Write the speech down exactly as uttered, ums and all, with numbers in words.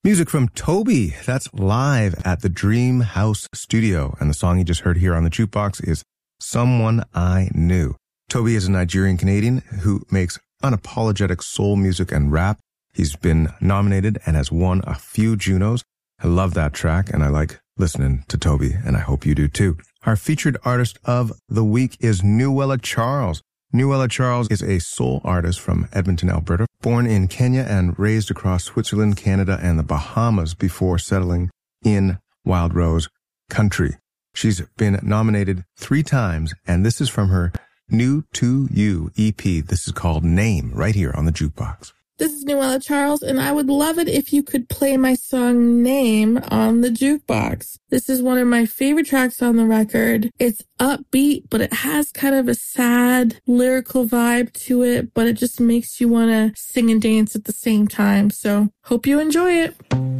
Music from Toby. That's live at the Dream House Studio. And the song you just heard here on the jukebox is Someone I Knew. Toby is a Nigerian Canadian who makes unapologetic soul music and rap. He's been nominated and has won a few Junos. I love that track and I like listening to Toby, and I hope you do too. Our featured artist of the week is Nuella Charles. Nuella Charles is a soul artist from Edmonton, Alberta, born in Kenya and raised across Switzerland, Canada, and the Bahamas before settling in Wild Rose country. She's been nominated three times, and this is from her New to You E P. This is called Name, right here on the jukebox. This is Nuella Charles, and I would love it if you could play my song Name on the jukebox. This is one of my favorite tracks on the record. It's upbeat, but it has kind of a sad lyrical vibe to it, but it just makes you want to sing and dance at the same time. So hope you enjoy it.